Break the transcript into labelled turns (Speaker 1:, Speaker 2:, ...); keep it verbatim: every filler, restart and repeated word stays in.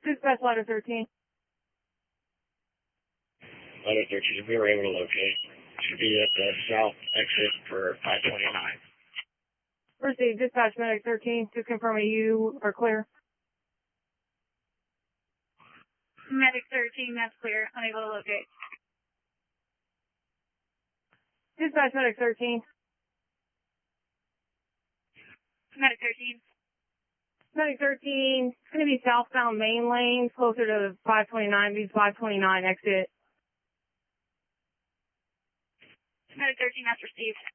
Speaker 1: Dispatch Ladder thirteen.
Speaker 2: Ladder thirteen, we were able to locate. Should be at the south exit for five twenty-nine.
Speaker 1: Received. Dispatch Medic thirteen. Just confirming you are clear.
Speaker 3: Medic thirteen, that's clear. Unable to locate.
Speaker 1: Dispatch Medic thirteen.
Speaker 3: Medic thirteen.
Speaker 1: Medic thirteen, it's going to be southbound main lane, closer to five twenty-nine, these five twenty-nine exit.
Speaker 3: Medic thirteen, that's received.